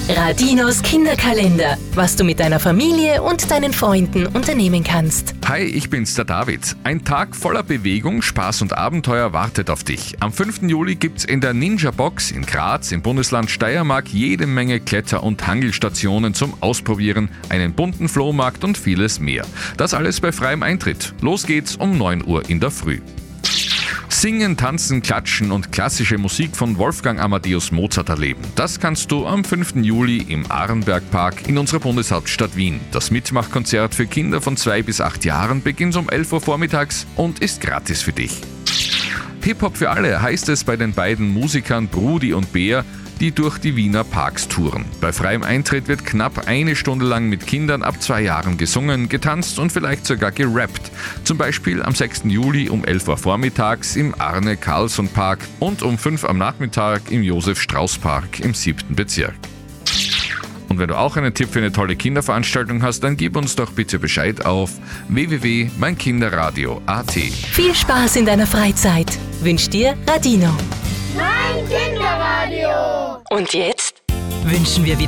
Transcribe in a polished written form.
Radinos Kinderkalender, was du mit deiner Familie und deinen Freunden unternehmen kannst. Hi, ich bin's, der David. Ein Tag voller Bewegung, Spaß und Abenteuer wartet auf dich. Am 5. Juli gibt's in der Ninja Box in Graz im Bundesland Steiermark jede Menge Kletter- und Hangelstationen zum Ausprobieren, einen bunten Flohmarkt und vieles mehr. Das alles bei freiem Eintritt. Los geht's um 9 Uhr in der Früh. Singen, tanzen, klatschen und klassische Musik von Wolfgang Amadeus Mozart erleben. Das kannst du am 5. Juli im Arenbergpark in unserer Bundeshauptstadt Wien. Das Mitmachkonzert für Kinder von 2 bis 8 Jahren beginnt um 11 Uhr vormittags und ist gratis für dich. Hip-Hop für alle heißt es bei den beiden Musikern Brudi und Bär, die durch die Wiener Parks touren. Bei freiem Eintritt wird knapp 1 Stunde lang mit Kindern ab 2 Jahren gesungen, getanzt und vielleicht sogar gerappt. Zum Beispiel am 6. Juli um 11 Uhr vormittags im Arne-Carlsson-Park und um 5 Uhr am Nachmittag im Josef-Strauß-Park im 7. Bezirk. Und wenn du auch einen Tipp für eine tolle Kinderveranstaltung hast, dann gib uns doch bitte Bescheid auf www.meinkinderradio.at. Viel Spaß in deiner Freizeit wünscht dir Radino. Mein Kinderradio! Und jetzt wünschen wir wieder